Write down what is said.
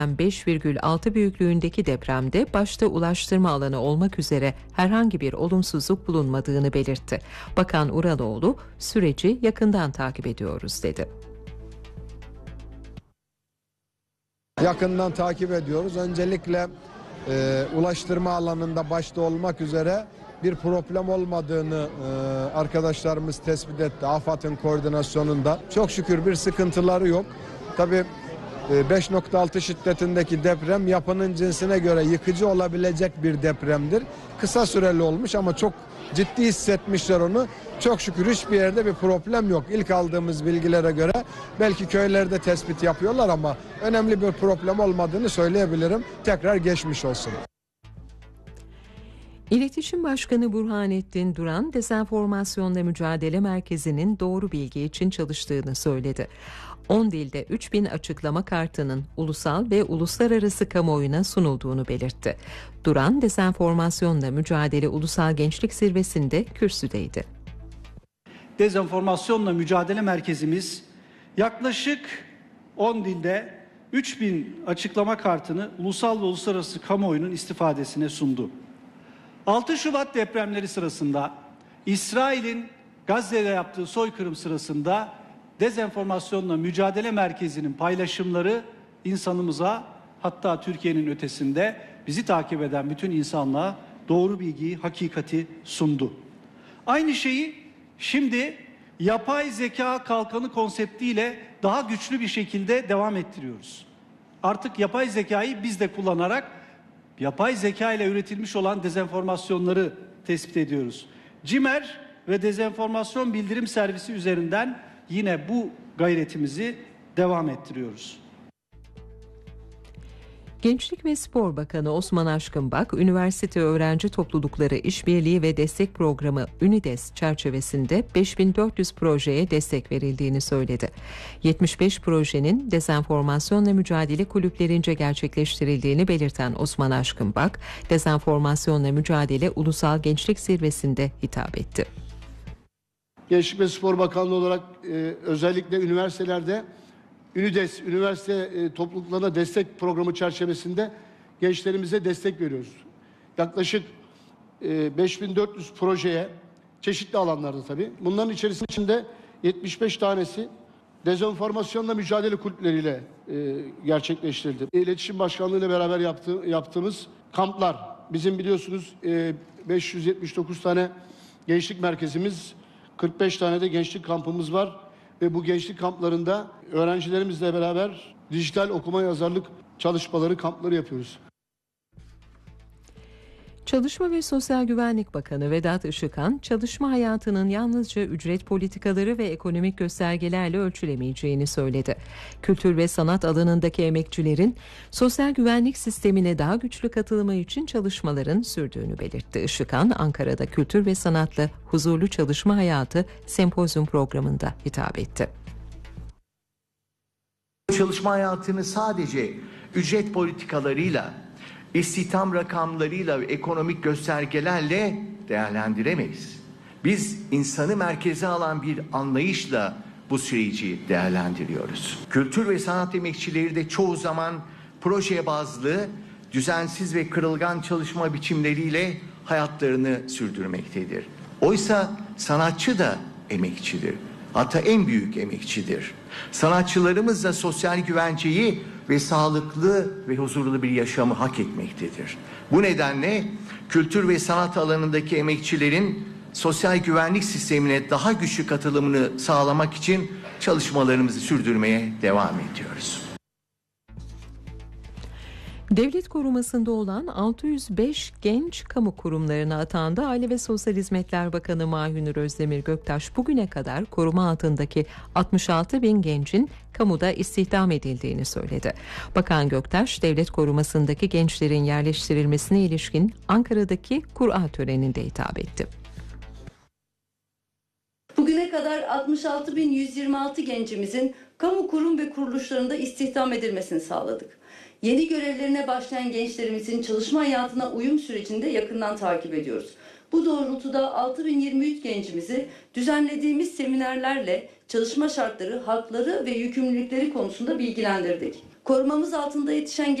5,6 büyüklüğündeki depremde başta ulaştırma alanı olmak üzere herhangi bir olumsuzluk bulunmadığını belirtti. Bakan Uraloğlu, süreci yakından takip ediyoruz dedi. Yakından takip ediyoruz. Öncelikle ulaştırma alanında başta olmak üzere bir problem olmadığını arkadaşlarımız tespit etti. AFAD'ın koordinasyonunda. Çok şükür bir sıkıntıları yok. Tabii 5.6 şiddetindeki deprem yapının cinsine göre yıkıcı olabilecek bir depremdir. Kısa süreli olmuş ama çok ciddi hissetmişler onu. Çok şükür hiçbir yerde bir problem yok. İlk aldığımız bilgilere göre belki köylerde tespit yapıyorlar ama önemli bir problem olmadığını söyleyebilirim. Tekrar geçmiş olsun. İletişim Başkanı Burhanettin Duran, Dezenformasyonla Mücadele Merkezi'nin doğru bilgi için çalıştığını söyledi. 10 dilde 3000 açıklama kartının ulusal ve uluslararası kamuoyuna sunulduğunu belirtti. Duran, Dezenformasyonla Mücadele Ulusal Gençlik Zirvesi'nde kürsüdeydi. Dezenformasyonla Mücadele Merkezimiz yaklaşık 10 dilde 3000 açıklama kartını ulusal ve uluslararası kamuoyunun istifadesine sundu. 6 Şubat depremleri sırasında İsrail'in Gazze'de yaptığı soykırım sırasında Dezenformasyonla Mücadele Merkezi'nin paylaşımları insanımıza, hatta Türkiye'nin ötesinde bizi takip eden bütün insanlığa doğru bilgiyi, hakikati sundu. Aynı şeyi şimdi yapay zeka kalkanı konseptiyle daha güçlü bir şekilde devam ettiriyoruz. Artık yapay zekayı biz de kullanarak yapay zeka ile üretilmiş olan dezenformasyonları tespit ediyoruz. CİMER ve Dezenformasyon Bildirim Servisi üzerinden yine bu gayretimizi devam ettiriyoruz. Gençlik ve Spor Bakanı Osman Aşkınbak, üniversite öğrenci toplulukları işbirliği ve destek programı UNİDES çerçevesinde 5400 projeye destek verildiğini söyledi. 75 projenin dezenformasyonla mücadele kulüplerince gerçekleştirildiğini belirten Osman Aşkınbak, Dezenformasyonla Mücadele Ulusal Gençlik Zirvesi'nde hitap etti. Gençlik ve Spor Bakanlığı olarak özellikle üniversitelerde UNİDES, üniversite topluluklarına destek programı çerçevesinde gençlerimize destek veriyoruz. Yaklaşık 5400 projeye, çeşitli alanlarda tabii. Bunların içerisinde 75 tanesi dezenformasyonla mücadele kulüpleriyle gerçekleştirildi. İletişim Başkanlığı ile beraber yaptığımız kamplar. Bizim biliyorsunuz 579 tane gençlik merkezimiz, 45 tane de gençlik kampımız var. Ve bu gençlik kamplarında öğrencilerimizle beraber dijital okuma yazarlık çalışmaları, kampları yapıyoruz. Çalışma ve Sosyal Güvenlik Bakanı Vedat Işıkhan, çalışma hayatının yalnızca ücret politikaları ve ekonomik göstergelerle ölçülemeyeceğini söyledi. Kültür ve sanat alanındaki emekçilerin sosyal güvenlik sistemine daha güçlü katılımı için çalışmaların sürdüğünü belirtti. Işıkhan, Ankara'da Kültür ve Sanatla Huzurlu Çalışma Hayatı sempozyum programında hitap etti. Çalışma hayatını sadece ücret politikalarıyla, İstihdam rakamlarıyla ve ekonomik göstergelerle değerlendiremeyiz. Biz insanı merkeze alan bir anlayışla bu süreci değerlendiriyoruz. Kültür ve sanat emekçileri de çoğu zaman proje bazlı, düzensiz ve kırılgan çalışma biçimleriyle hayatlarını sürdürmektedir. Oysa sanatçı da emekçidir. Hatta en büyük emekçidir. Sanatçılarımız da sosyal güvenceyi ve sağlıklı ve huzurlu bir yaşamı hak etmektedir. Bu nedenle kültür ve sanat alanındaki emekçilerin sosyal güvenlik sistemine daha güçlü katılımını sağlamak için çalışmalarımızı sürdürmeye devam ediyoruz. Devlet korumasında olan 605 genç kamu kurumlarına atandı. Aile ve Sosyal Hizmetler Bakanı Mahünür Özdemir Göktaş bugüne kadar koruma altındaki 66 bin gencin kamuda istihdam edildiğini söyledi. Bakan Göktaş, devlet korumasındaki gençlerin yerleştirilmesine ilişkin Ankara'daki Kur'a töreninde hitap etti. Bugüne kadar 66.126 gencimizin kamu kurum ve kuruluşlarında istihdam edilmesini sağladık. Yeni görevlerine başlayan gençlerimizin çalışma hayatına uyum sürecinde yakından takip ediyoruz. Bu doğrultuda 6023 gencimizi düzenlediğimiz seminerlerle çalışma şartları, hakları ve yükümlülükleri konusunda bilgilendirdik. Korumamız altında yetişen